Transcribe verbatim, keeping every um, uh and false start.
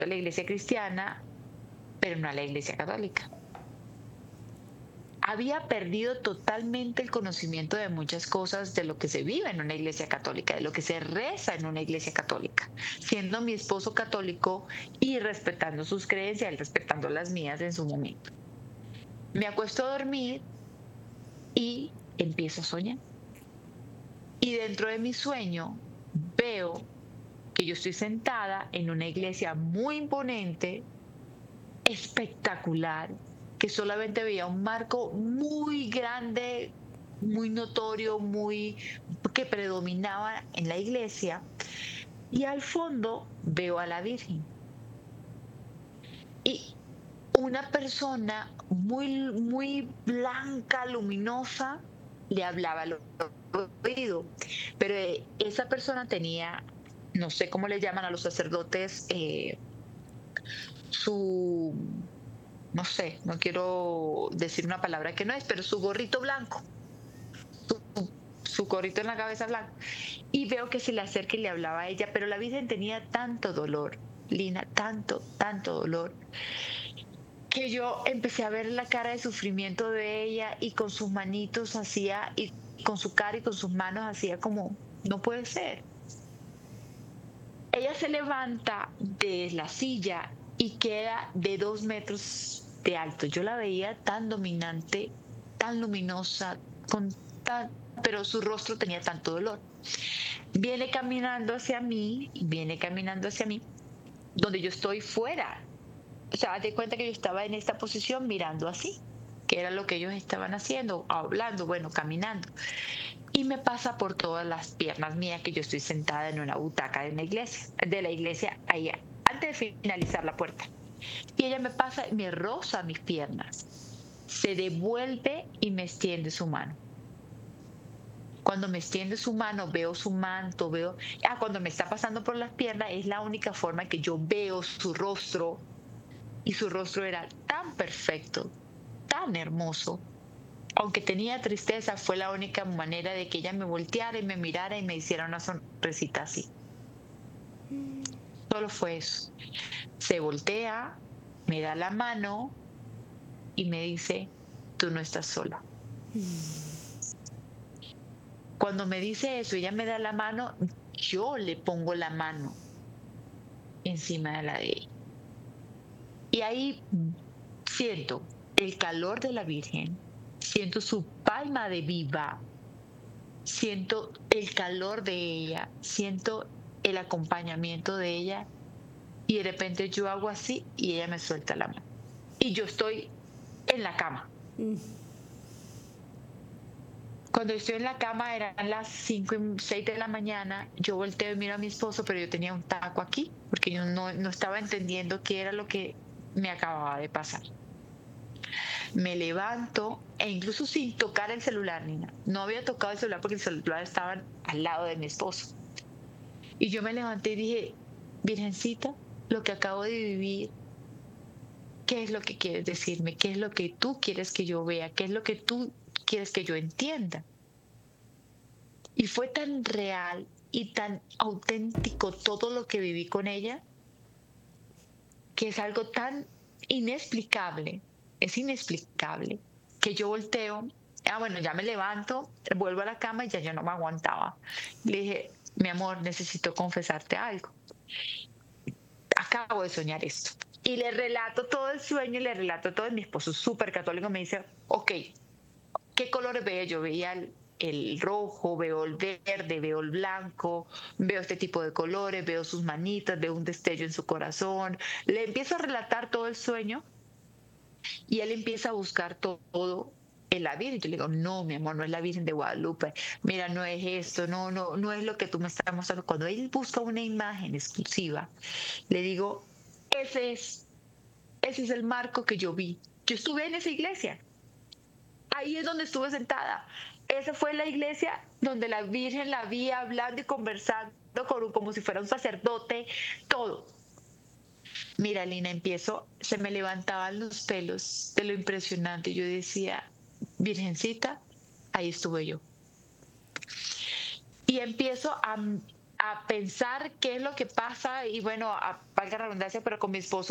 a la iglesia cristiana, pero no a la iglesia católica. Había perdido totalmente el conocimiento de muchas cosas de lo que se vive en una iglesia católica, de lo que se reza en una iglesia católica, siendo mi esposo católico y respetando sus creencias, él respetando las mías en su momento. Me acuesto a dormir y empiezo a soñar. Y dentro de mi sueño veo que yo estoy sentada en una iglesia muy imponente, espectacular, que solamente veía un marco muy grande, muy notorio, muy que predominaba en la iglesia, y al fondo veo a la Virgen. Y una persona muy, muy blanca, luminosa, le hablaba al oído, pero eh, esa persona tenía, no sé cómo le llaman a los sacerdotes, eh, su, no sé, no quiero decir una palabra que no es, pero su gorrito blanco, su, su gorrito en la cabeza blanco. Y veo que se le acerca y le hablaba a ella, pero la Virgen tenía tanto dolor, Lina, tanto, tanto dolor, que yo empecé a ver la cara de sufrimiento de ella y con sus manitos hacía, y con su cara y con sus manos hacía como, no puede ser. Ella se levanta de la silla y queda de dos metros de alto. Yo la veía tan dominante, tan luminosa, con tan, pero su rostro tenía tanto dolor. Viene caminando hacia mí, viene caminando hacia mí, donde yo estoy fuera. O sea, haz de cuenta que yo estaba en esta posición mirando así, que era lo que ellos estaban haciendo, hablando, bueno, caminando. Y me pasa por todas las piernas mías que yo estoy sentada en una butaca de una iglesia, de la iglesia ahí, antes de finalizar la puerta. Y ella me pasa, me roza mis piernas, se devuelve y me extiende su mano. Cuando me extiende su mano, veo su manto, veo, ah, cuando me está pasando por las piernas, es la única forma que yo veo su rostro, y su rostro era tan perfecto, tan hermoso. Aunque tenía tristeza, fue la única manera de que ella me volteara y me mirara y me hiciera una sonrisita así. Solo fue eso. Se voltea, me da la mano y me dice, tú no estás sola. Cuando me dice eso, ella me da la mano, yo le pongo la mano encima de la de ella. Y ahí siento el calor de la Virgen, siento su palma de viva, siento el calor de ella, siento el acompañamiento de ella, y de repente yo hago así y ella me suelta la mano. Y yo estoy en la cama. Cuando estoy en la cama eran las cinco y seis de la mañana, yo volteo y miro a mi esposo, pero yo tenía un taco aquí, porque yo no, no estaba entendiendo qué era lo que me acababa de pasar. Me levanto e incluso sin tocar el celular, Nina. No había tocado el celular porque el celular estaba al lado de mi esposo. Y yo me levanté y dije, Virgencita, lo que acabo de vivir, ¿qué es lo que quieres decirme? ¿Qué es lo que tú quieres que yo vea? ¿Qué es lo que tú quieres que yo entienda? Y fue tan real y tan auténtico todo lo que viví con ella, que es algo tan inexplicable, es inexplicable, que yo volteo, ah, bueno, ya me levanto, vuelvo a la cama y ya yo no me aguantaba. Le dije, mi amor, necesito confesarte algo. Acabo de soñar esto. Y le relato todo el sueño y le relato todo. Y mi esposo, súper católico, me dice, ok, ¿qué colores veía? Yo veía el, el rojo, veo el verde, veo el blanco, veo este tipo de colores, veo sus manitas, veo un destello en su corazón. Le empiezo a relatar todo el sueño y él empieza a buscar to- todo en la Virgen. Yo le digo, no, mi amor, no es la Virgen de Guadalupe. Mira, no es esto, no, no, no es lo que tú me estás mostrando. Cuando él busca una imagen exclusiva, le digo, ese es, ese es el marco que yo vi. Yo estuve en esa iglesia. Ahí es donde estuve sentada. Esa fue la iglesia donde la Virgen la vi hablando y conversando con un, como si fuera un sacerdote, todo. Mira, Lina, empiezo, se me levantaban los pelos de lo impresionante. Yo decía, Virgencita, ahí estuve yo. Y empiezo a, a pensar qué es lo que pasa y bueno, a, valga la redundancia, pero con mi esposo